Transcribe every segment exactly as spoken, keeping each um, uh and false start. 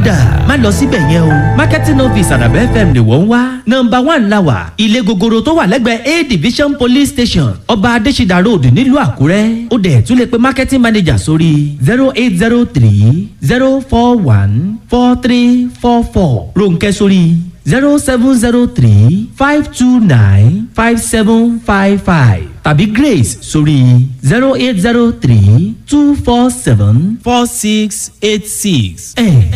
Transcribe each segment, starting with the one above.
padà má lọ síbẹ̀ yẹn o. marketing office àdàbẹ̀ fm ni wọ́n ń wá. nọmba one la wà ilé gogoro tó wà lẹ́gbẹ̀ẹ́ a division police station ọba adésídà road nílùú àkúrẹ́. ó dẹ̀ tún lè pe marketing manager sórí zero eight zero three zero four one four three four four ronkẹ́ sórí zero seven zero three five two nine five seven five five tàbí grace sórí zero eight zero three two four seven four six eight six.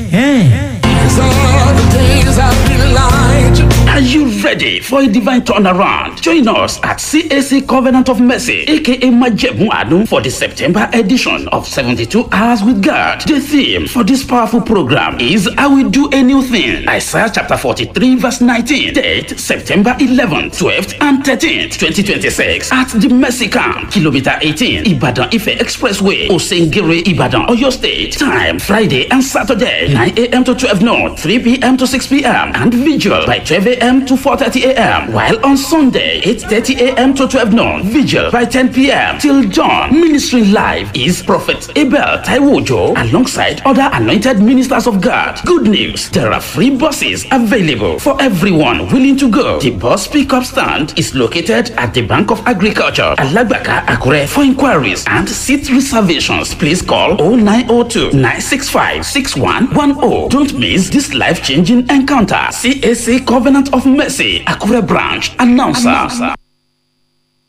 Are you ready for a divine turnaround? Join us at C A C Covenant of Mercy, aka Majemu Anu, for the September edition of seventy-two Hours with God. The theme for this powerful program is I Will Do a New Thing. Isaiah chapter forty-three, verse nineteen. Date September eleventh, twelfth, and thirteenth, twenty twenty-six at the Mercy Camp, Kilometer eighteen, Ibadan Ife Expressway, Osengiri, Ibadan, Oyo State. Time Friday and Saturday, nine a.m. to twelve noon, three p.m. to six p.m. and vigil by twelve a.m. to four thirty a.m. While on Sunday, eight thirty a.m. to twelve noon, vigil by ten p.m. till dawn. Ministering live is Prophet Abel Taiwojo alongside other anointed ministers of God. Good news, there are free buses available for everyone willing to go. The bus pickup stand is located at the Bank of Agriculture, Alagbaka, Akure. For inquiries and seat reservations, please call oh nine oh two, nine six five, six one one oh. Don't miss this life-changing encounter. C A C Covenant of Mercy, Akure branch announcer. announcer.